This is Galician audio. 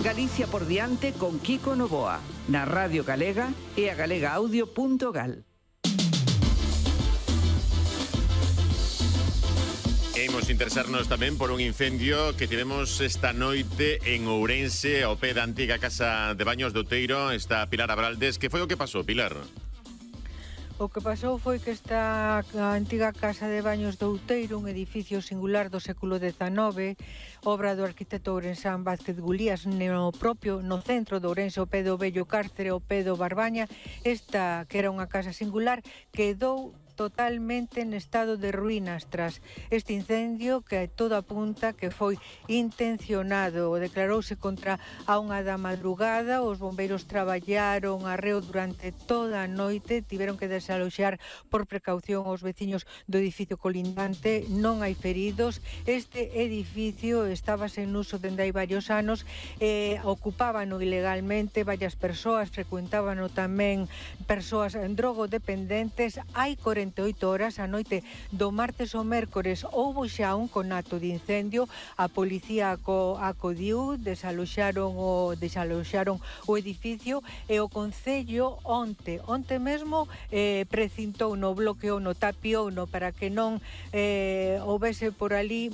Galicia por diante con Kiko Novoa, na Radio Galega e a galegaaudio.gal. Imos interesarnos tamén por un incendio que tivemos esta noite en Ourense, ao pé da antiga casa de baños de Outeiro. Está Pilar Abraldes. Que foi o que pasou, Pilar? O que pasou foi que esta antiga casa de baños de Outeiro, un edificio singular do século XIX, obra do arquitecto ourensán Vázquez Gulías, no centro de Ourense, ao pé do vello cárcere, ao pé do Barbaña. Esta, que era unha casa singular, quedou totalmente en estado de ruínas tras este incendio que todo apunta que foi intencionado. Declarouse contra a unha da madrugada, os bombeiros traballaron arreo durante toda a noite, tiveron que desaloxar por precaución aos veciños do edificio colindante, non hai feridos. Este edificio estaba sen uso dende hai varios anos, ocupábano ilegalmente varias persoas, frecuentábano tamén persoas drogodependentes. Hai 48 horas, a noite do martes ao mércores, houbo xa un conato de incendio. A policía acudiu, desaloxaron o edificio e o Concello onte mesmo precintou no bloqueo, no tapiouno para que non houbese por ali